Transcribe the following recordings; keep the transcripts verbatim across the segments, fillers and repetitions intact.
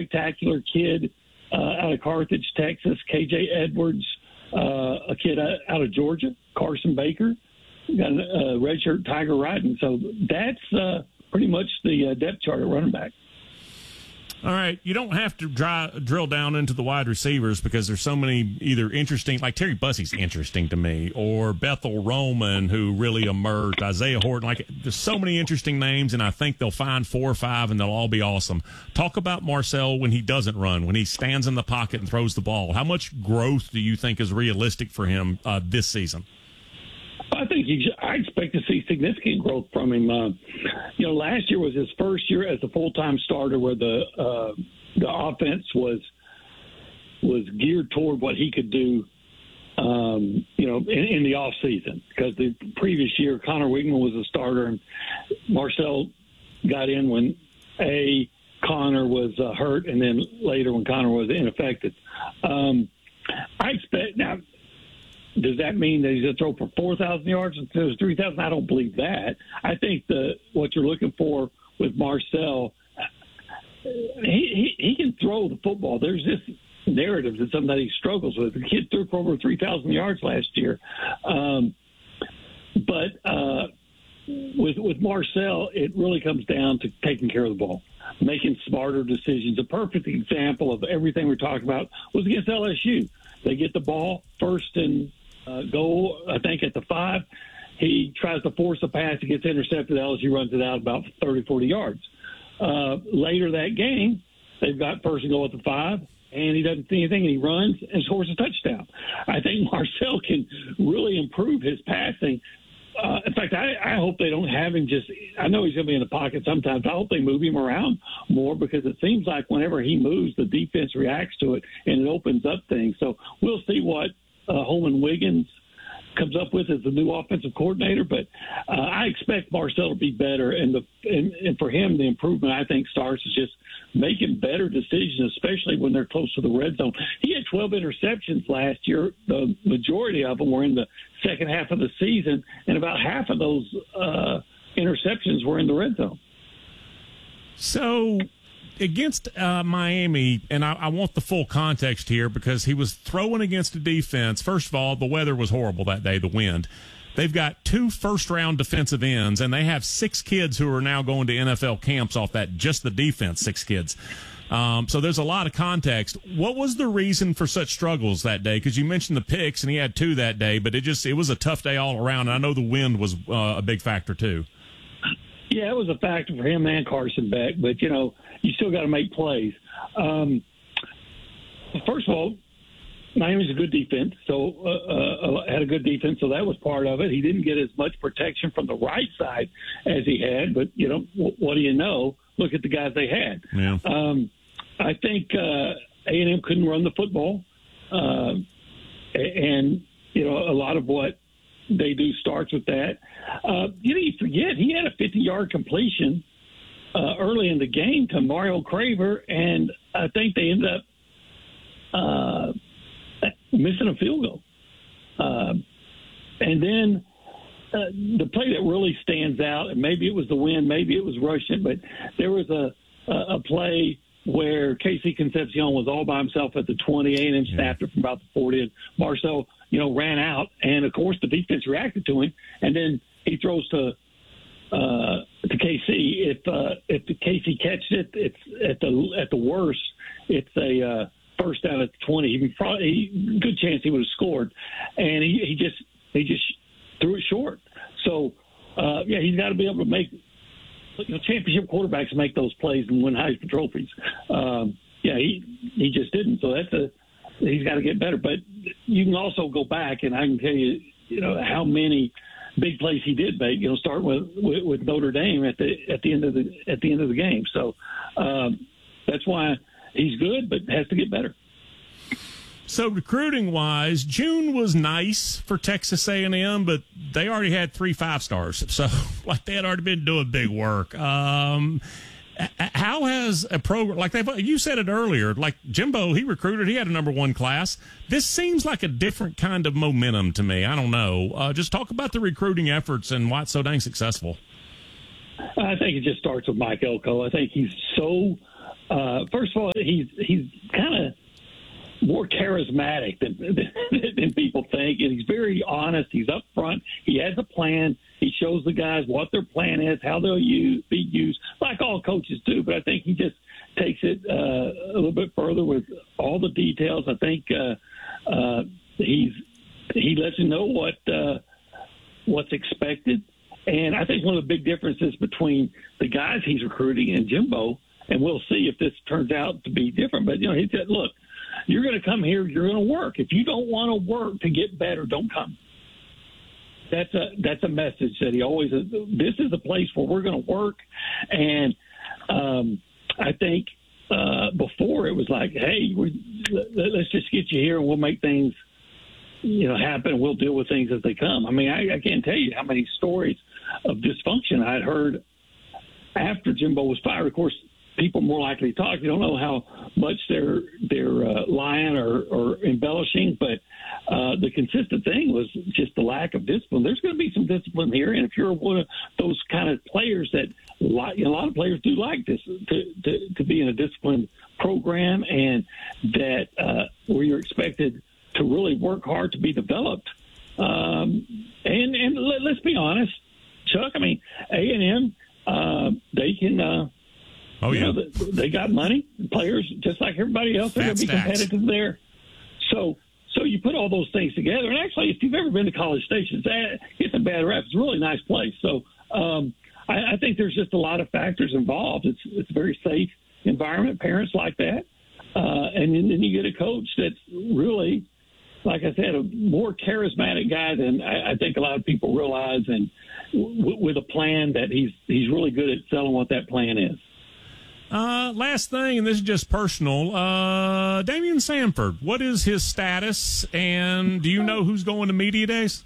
spectacular kid uh, out of Carthage, Texas, K J Edwards, uh, a kid out of Georgia, Carson Baker, got a redshirt Tiger riding. So that's uh, pretty much the uh, depth chart at running back. All right, you don't have to dry, drill down into the wide receivers because there's so many either interesting, like Terry Bussey's interesting to me, or Bethel Roman, who really emerged, Isaiah Horton. Like, there's so many interesting names, and I think they'll find four or five, and they'll all be awesome. Talk about Marcel when he doesn't run, when he stands in the pocket and throws the ball. How much growth do you think is realistic for him uh, this season? I think he, I expect to see significant growth from him. Uh, you know, last year was his first year as a full-time starter, where the uh, the offense was was geared toward what he could do. Um, you know, in, in the off season, because the previous year Connor Wigman was a starter, and Marcel got in when a Connor was uh, hurt, and then later when Connor was ineffective. Um, I expect now. Does that mean that he's going to throw for four thousand yards instead of three thousand? I don't believe that. I think the what you're looking for with Marcel, he, he, he can throw the football. There's this narrative that somebody struggles with. The kid threw for over three thousand yards last year. Um, but uh, with, with Marcel, it really comes down to taking care of the ball, making smarter decisions. A perfect example of everything we're talking about was against L S U. They get the ball first and Uh, goal, I think, at the five. He tries to force a pass. It gets intercepted. L S U runs it out about thirty, forty yards. Uh, later that game, they've got first and goal at the five, and he doesn't see anything, and he runs and scores a touchdown. I think Marcel can really improve his passing. Uh, in fact, I, I hope they don't have him just – I know he's going to be in the pocket sometimes. I hope they move him around more, because it seems like whenever he moves, the defense reacts to it, and it opens up things. So we'll see what – Uh, Holman Wiggins comes up with as the new offensive coordinator, but uh, I expect Marcel to be better, and the and, and for him, the improvement I think starts is just making better decisions, especially when they're close to the red zone. He had twelve interceptions last year. The majority of them were in the second half of the season, and about half of those uh, interceptions were in the red zone. So, against uh, Miami, and I, I want the full context here because he was throwing against a defense. First of all, the weather was horrible that day, the wind. They've got two first-round defensive ends, and they have six kids who are now going to N F L camps off that, just the defense, six kids. Um, so there's a lot of context. What was the reason for such struggles that day? Because you mentioned the picks, and he had two that day, but it just it was a tough day all around, and I know the wind was uh, a big factor too. Yeah, it was a factor for him and Carson Beck, but, you know, you still got to make plays. Um, first of all, Miami's a good defense, so uh, uh, had a good defense, so that was part of it. He didn't get as much protection from the right side as he had, but, you know, w- what do you know? Look at the guys they had. Yeah. Um, I think uh, A and M couldn't run the football, uh, and, you know, a lot of what they do starts with that. Uh, you know, you forget he had a fifty-yard completion uh, early in the game to Mario Craver, and I think they ended up uh, missing a field goal. Uh, and then uh, the play that really stands out, and maybe it was the wind, maybe it was rushing, but there was a, a, a play where Casey Concepcion was all by himself at the twenty, A and M snapped it from about the forty, and Marcel, you know, ran out, and of course the defense reacted to him, and then he throws to uh, to K C. If uh, if the K C catches it, it's at the at the worst, it's a uh, first down at the twenty. He probably good chance he would have scored, and he, he just he just threw it short. So uh, yeah, he's got to be able to make. You know, championship quarterbacks make those plays and win Heisman trophies. Um, yeah, he he just didn't. So that's a he's got to get better. But you can also go back, and I can tell you, you know, how many big plays he did make. You know, starting with, with with Notre Dame at the at the end of the at the end of the game. So um, that's why he's good, but has to get better. So recruiting-wise, June was nice for Texas A and M, but they already had three five-stars. So, like, they had already been doing big work. Um, how has a program, like they've, you said it earlier, like Jimbo, he recruited, he had a number one class. This seems like a different kind of momentum to me. I don't know. Uh, just talk about the recruiting efforts and why it's so dang successful. I think it just starts with Mike Elko. I think he's so uh, first of all, he's he's kind of more charismatic than, than than people think, and he's very honest. He's upfront. He has a plan. He shows the guys what their plan is, how they'll use, be used, like all coaches do. But I think he just takes it uh, a little bit further with all the details. I think uh, uh, he's he lets you know what uh, what's expected, and I think one of the big differences between the guys he's recruiting and Jimbo, and we'll see if this turns out to be different. But you know, he said, "Look, you're going to come here. You're going to work. If you don't want to work to get better, don't come." That's a that's a message that he always. This is a place where we're going to work, and um, I think uh, before it was like, "Hey, we, let's just get you here, and we'll make things, you know, happen. We'll deal with things as they come." I mean, I, I can't tell you how many stories of dysfunction I'd heard after Jimbo was fired. Of course, people more likely to talk. You don't know how much they're they're uh, lying or, or embellishing, but uh, the consistent thing was just the lack of discipline. There's going to be some discipline here, and if you're one of those kind of players that like, a lot of players do like this to, to, to be in a disciplined program, and that uh, where you're expected to really work hard to be developed. Um, and and let, let's be honest, Chuck. I mean, A and M, uh, they can. Uh, Oh, yeah. You know, they got money, players, just like everybody else. They're going to be competitive there. So so you put all those things together. And actually, if you've ever been to College Station, it's a bad rap. It's a really nice place. So um, I, I think there's just a lot of factors involved. It's, it's a very safe environment. Parents like that. Uh, and then, then you get a coach that's really, like I said, a more charismatic guy than I, I think a lot of people realize, and w- with a plan that he's he's really good at selling what that plan is. Uh, last thing, and this is just personal. Uh, Damian Sanford, what is his status, and do you know who's going to media days?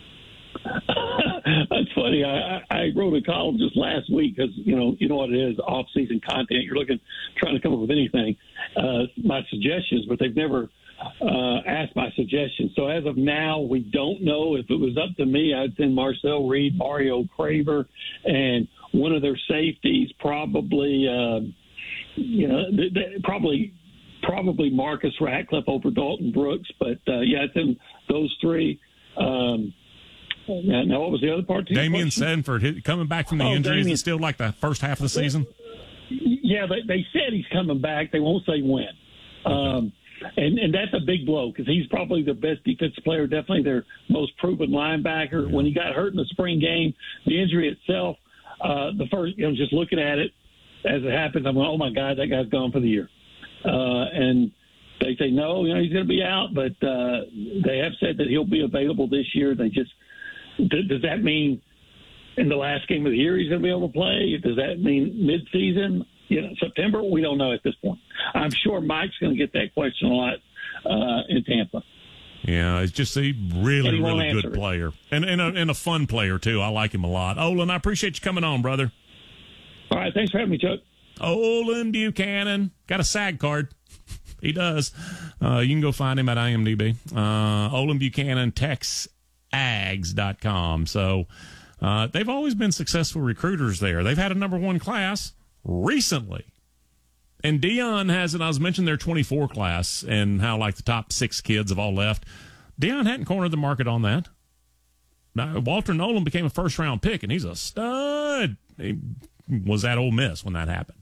That's funny. I, I wrote a column just last week because you know you know what it is, off-season content. You're looking, trying to come up with anything. Uh, my suggestions, but they've never uh, asked my suggestions. So as of now, we don't know. If it was up to me, I'd send Marcel Reed, Mario Craver, and one of their safeties, probably, uh, you know, th- th- probably, probably Marcus Ratcliffe over Dalton Brooks. But uh, yeah, it's in those three. Um, now, what was the other part? Damian Sanford coming back from the oh, injuries. Damian. It's still like the first half of the season. Yeah, they, they said he's coming back. They won't say when. Um, and, and that's a big blow because he's probably their best defensive player, definitely their most proven linebacker. When he got hurt in the spring game, the injury itself. Uh, the first, you know, just looking at it as it happens, I'm going, oh my God, that guy's gone for the year. Uh, and they say, no, you know, he's going to be out, but uh, they have said that he'll be available this year. They just, th- does that mean in the last game of the year he's going to be able to play? Does that mean mid-season, you know, September? We don't know at this point. I'm sure Mike's going to get that question a lot uh, in Tampa. Yeah, it's just a really, really good it. player. And, and, a, and a fun player, too. I like him a lot. Olin, I appreciate you coming on, brother. All right, thanks for having me, Chuck. Olin Buchanan. Got a SAG card. He does. Uh, you can go find him at I M D B. Uh, Olin Buchanan, Tex Ags dot com. So uh, they've always been successful recruiters there. They've had a number one class recently. And Deion has, and I was mentioning their twenty-four class and how like the top six kids have all left. Deion hadn't cornered the market on that. Now, Walter Nolan became a first-round pick, and he's a stud. He was at Ole Miss when that happened.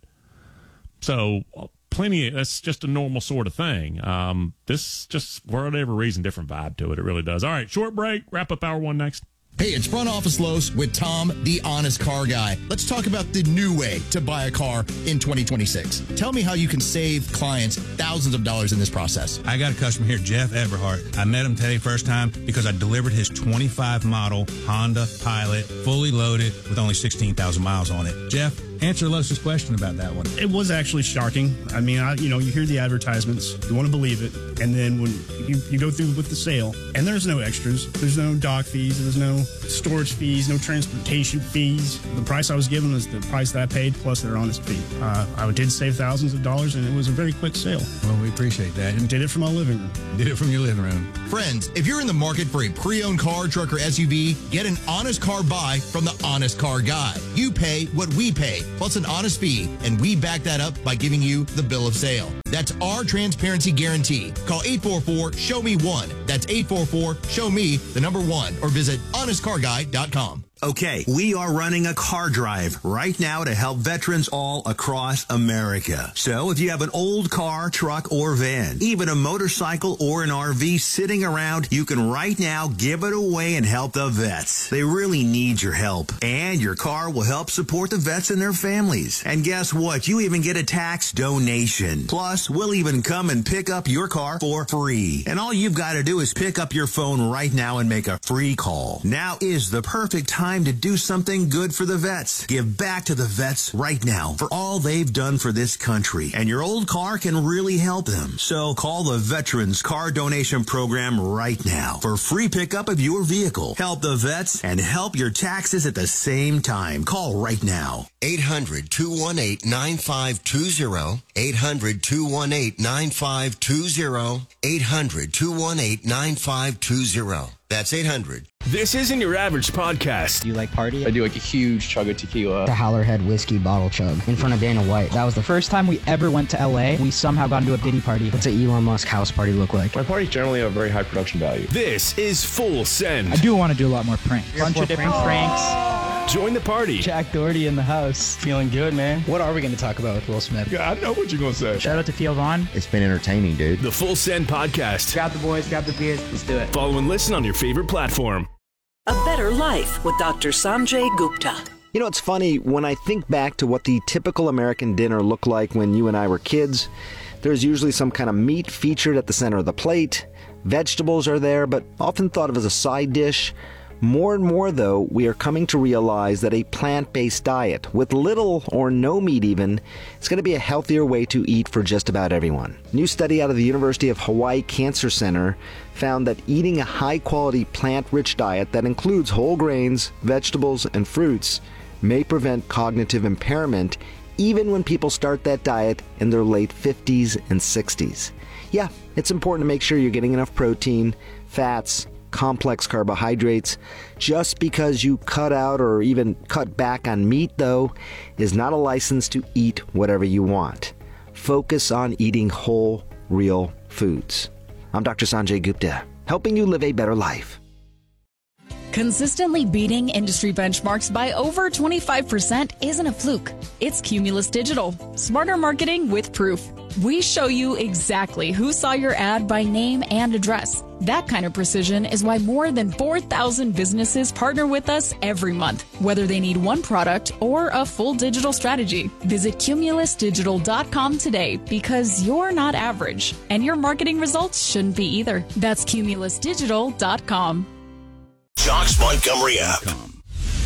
So plenty of, that's just a normal sort of thing. Um, this just, for whatever reason, different vibe to it. It really does. All right, short break. Wrap up hour one next. Hey, it's Front Office Los with Tom, the Honest Car Guy. Let's talk about the new way to buy a car in twenty twenty-six. Tell me how you can save clients thousands of dollars in this process. I got a customer here, Jeff Everhart. I met him today first time because I delivered his twenty-five model Honda Pilot, fully loaded with only sixteen thousand miles on it. Jeff, answer Los's question about that one. It was actually shocking. I mean, I, you know, you hear the advertisements, you want to believe it, and then when you, you go through with the sale, and there's no extras, there's no dock fees, there's no storage fees, no transportation fees. The price I was given was the price that I paid plus their honest fee. Uh, I did save thousands of dollars, and it was a very quick sale. Well, we appreciate that. And did it from my living room. Did it from your living room. Friends, if you're in the market for a pre-owned car, truck, or S U V, get an honest car buy from the Honest Car Guy. You pay what we pay. plus an honest fee, and we back that up by giving you the bill of sale. That's our transparency guarantee. Call eight four four, show me one. That's eight four four, show me the number one, or visit honest car guy dot com. Okay, we are running a car drive right now to help veterans all across America. So if you have an old car, truck, or van, even a motorcycle or an R V sitting around, you can right now give it away and help the vets. They really need your help. And your car will help support the vets and their families. And guess what? You even get a tax donation. Plus, we'll even come and pick up your car for free. And all you've got to do is pick up your phone right now and make a free call. Now is the perfect time to do something good for the vets. Give back to the vets right now for all they've done for this country. And your old car can really help them. So call the Veterans Car Donation Program right now for free pickup of your vehicle. Help the vets and help your taxes at the same time. Call right now. eight hundred, two one eight, nine five two zero. eight hundred, two one eight, nine five two zero. eight hundred, two one eight, nine five two zero. That's eight hundred. This isn't your average podcast. Do you like party? I do like a huge chug of tequila. The Howlerhead whiskey bottle chug in front of Dana White. That was the first time we ever went to L A. We somehow got into a Diddy party. What's an Elon Musk house party look like? My parties generally have very high production value. This is Full Send. I do want to do a lot more pranks. A bunch of different pranks. Join the party. Jack Doherty in the house. Feeling good, man. What are we going to talk about with Will Smith? Yeah, I know what you're going to say. Shout out to Theo Vaughn. It's been entertaining, dude. The Full Send Podcast. Grab the boys, grab the beers. Let's do it. Follow and listen on your favorite platform. A Better Life with Doctor Sanjay Gupta. You know, it's funny, when I think back to what the typical American dinner looked like when you and I were kids, there's usually some kind of meat featured at the center of the plate. Vegetables are there, but often thought of as a side dish. More and more, though, we are coming to realize that a plant-based diet, with little or no meat even, is going to be a healthier way to eat for just about everyone. A new study out of the University of Hawaii Cancer Center found that eating a high-quality plant-rich diet that includes whole grains, vegetables, and fruits may prevent cognitive impairment even when people start that diet in their late fifties and sixties. Yeah, it's important to make sure you're getting enough protein, fats, complex carbohydrates. Just because you cut out or even cut back on meat, though, is not a license to eat whatever you want. Focus on eating whole, real foods. I'm Doctor Sanjay Gupta, helping you live a better life. Consistently beating industry benchmarks by over twenty-five percent isn't a fluke. It's Cumulus Digital. Smarter marketing with proof. We show you exactly who saw your ad by name and address. That kind of precision is why more than four thousand businesses partner with us every month, whether they need one product or a full digital strategy. Visit cumulus digital dot com today, because you're not average, and your marketing results shouldn't be either. That's cumulus digital dot com. Jocks Montgomery app.